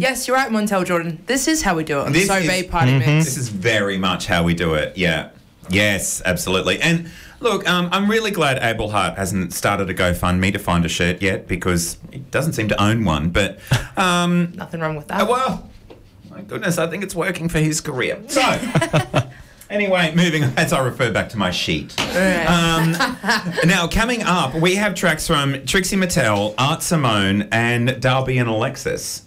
yes, you're right, Montel Jordan. This is how we do it on the This So is- Bay Party Mix. This is very much how we do it. Yeah. Yes, absolutely. And look, I'm really glad Abel Hart hasn't started a GoFundMe to find a shirt yet, because he doesn't seem to own one. But, Nothing wrong with that. well, my goodness, I think it's working for his career. So, anyway, moving on, as I refer back to my sheet. Now, coming up, we have tracks from Trixie Mattel, Art Simone, and Darby and Alexis.